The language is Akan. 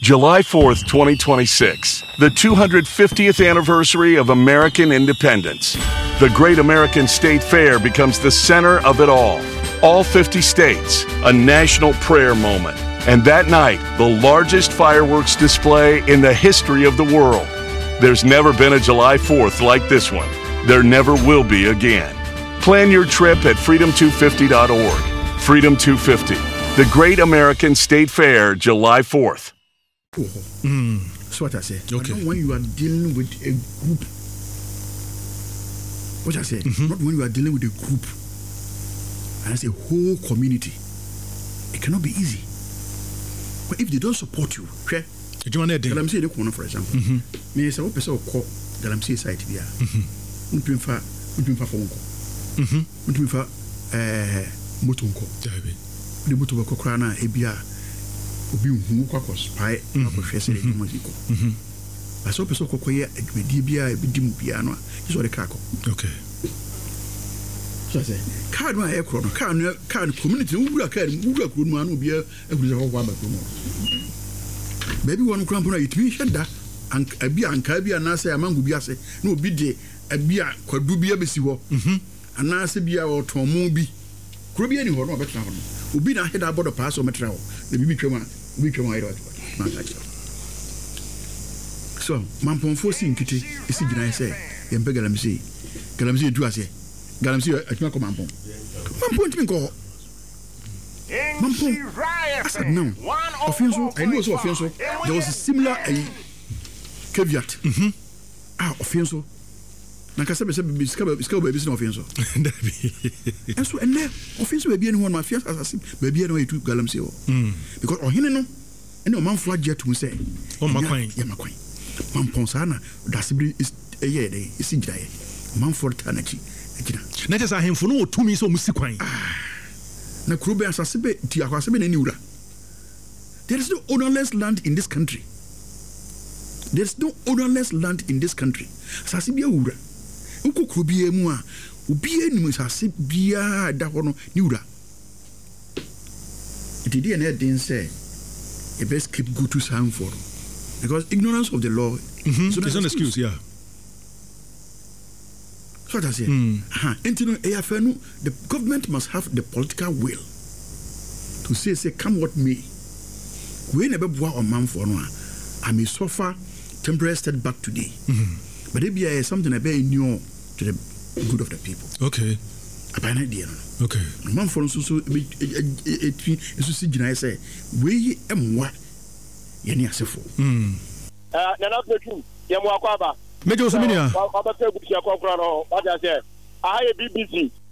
July 4th, 2026, the 250th anniversary of American independence. The Great American State Fair becomes the center of it all. All 50 states, a national prayer moment. And that night, the largest fireworks display in the history of the world. There's never been a July 4th like this one. There never will be again. Plan your trip at freedom250.org. Freedom 250, the Great American State Fair, July 4th. So what I say. Okay. Not when you are dealing with a group. What I say. Not when you are dealing with a group. And as a whole community. It cannot be easy. But if they don't support you, okay? Galamsey de corner, for example. Me say, what person call Galamsey site here? Unpinfa fonko. Unpinfa motonko. The moto ko krana ebia. Obi hu kwakọ spy na ko hwese de moziko ba so peso kokoye adwedi bia ebidim bia no so de kako okay so say card ma e kro no card community wura card wura kro no anu bia eguru se kokwa ba kro no baby won kro mpo na yitimi hweda abia anka bia na say amangu bia se na obi de abia kwadu bia besi ho ana se bia otomo bi kro bia ni ho no betra ho obi na heda bodo pass o metra ho the bibi twema iro na tacha so mampon fosi nkiti isi gina say yempe galamsi du ase galamsi atuma ko mampon timi ko mampon I said no offenso I know so offenso there was a similar caveat offenso na kasa be biska be business offenso and so and offenso be any one my fears assassin be be no etu galamsi o because ohene no ene o man flag jet mu say o makwan ya makwan man ponsana dasibri is eye dey isi giraye man for tanachi agina na tesa hemfo no otumi so musi kwan na kurube asasebe ti akwasebe na niwura. There is no ownerless land in this country. Asase bia wura uko kurube mu a obi anim asase bia da ho no niwura. It did na den say a best keep go to sound for because ignorance of the law so there's an excuse, yeah. So that's it. The government must have the political will to say come what may. We never bow a man for no. I may suffer temporary setback today. But it be something I very new to the good of the people. Okay. About an idea. Okay. Man for so see I say we am what Yeni Asefo. Major Saminia. BBC.